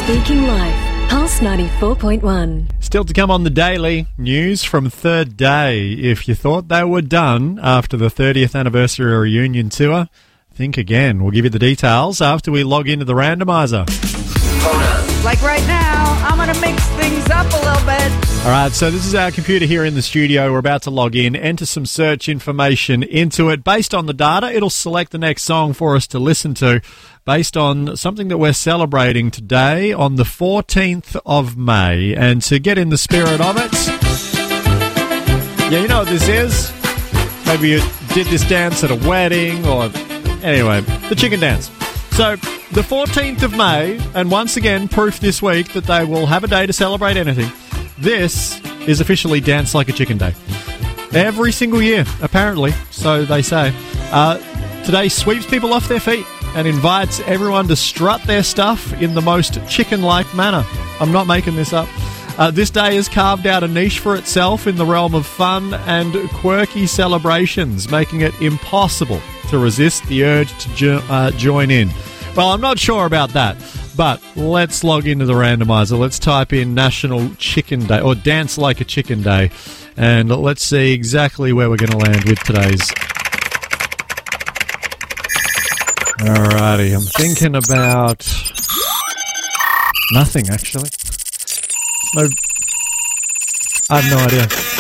Speaking Life, Pulse 94.1. Still to come on the Daily, news from Third Day. If you thought they were done after the 30th anniversary reunion tour, think again. We'll give you the details after we log into the randomizer. Like right now, I'm going to mix things up a little bit. All right, so this is our computer here in the studio. We're about to log in, enter some search information into it. Based on the data, it'll select the next song for us to listen to based on something that we're celebrating today on the 14th of May. And to get in the spirit of it, yeah, you know what this is? Maybe you did this dance at a wedding or... Anyway, the chicken dance. So, the 14th of May, and once again, proof this week that they will have a day to celebrate anything. This is officially Dance Like a Chicken Day. Every single year, apparently, so they say. Today sweeps people off their feet and invites everyone to strut their stuff in the most chicken-like manner. I'm not making this up. This day has carved out a niche for itself in the realm of fun and quirky celebrations, making it impossible to resist the urge to join in. Well, I'm not sure about that, but let's log into the randomizer. Let's type in National Chicken Day, or Dance Like a Chicken Day, and let's see exactly where we're going to land with today's. Alrighty, I'm thinking about nothing, actually. No, I have no idea.